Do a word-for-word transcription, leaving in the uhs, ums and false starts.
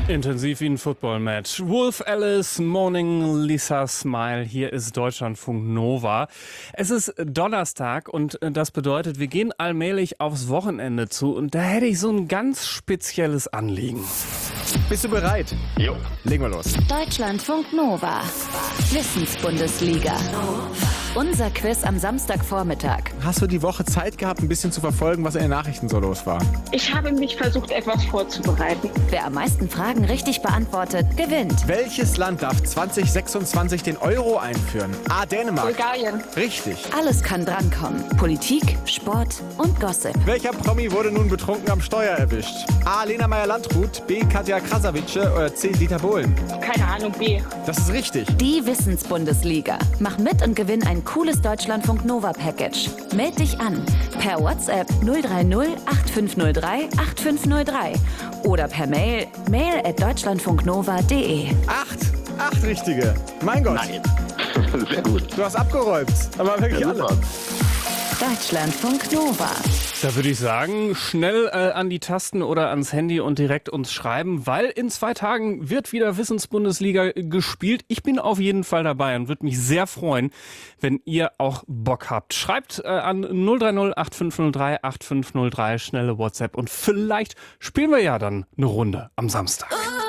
Intensiv wie ein Football-Match. Wolf Alice, Morning, Lisa Smile. Hier ist Deutschlandfunk Nova. Es ist Donnerstag und das bedeutet, wir gehen allmählich aufs Wochenende zu. Und da hätte ich so ein ganz spezielles Anliegen. Bist du bereit? Jo. Legen wir los. Deutschlandfunk Nova. Wissensbundesliga. Unser Quiz am Samstagvormittag. Hast du die Woche Zeit gehabt, ein bisschen zu verfolgen, was in den Nachrichten so los war? Ich habe mich versucht, etwas vorzubereiten. Wer am meisten Fragen richtig beantwortet, gewinnt. Welches Land darf zwanzig sechsundzwanzig den Euro einführen? A. Dänemark. Bulgarien. Richtig. Alles kann drankommen. Politik, Sport und Gossip. Welcher Promi wurde nun betrunken am Steuer erwischt? A. Lena Meyer-Landrut, B. Katja Krasavice oder C. Dieter Bohlen? Keine Ahnung, B. Das ist richtig. Die Wissensbundesliga. Mach mit und gewinn ein cooles Deutschlandfunk Nova Package. Meld dich an per WhatsApp null drei null acht fünf null drei acht fünf null drei oder per Mail mail at deutschlandfunknova punkt de. Acht. Acht richtige. Mein Gott. Nein. Sehr gut. Du hast abgeräumt. Aber wirklich Ja, alle. super. Deutschlandfunk Nova. Da würde ich sagen, schnell äh, an die Tasten oder ans Handy und direkt uns schreiben, weil in zwei Tagen wird wieder Wissensbundesliga gespielt. Ich bin auf jeden Fall dabei und würde mich sehr freuen, wenn ihr auch Bock habt. Schreibt äh, an null drei null acht fünf null drei acht fünf null drei, schnelle WhatsApp und vielleicht spielen wir ja dann eine Runde am Samstag.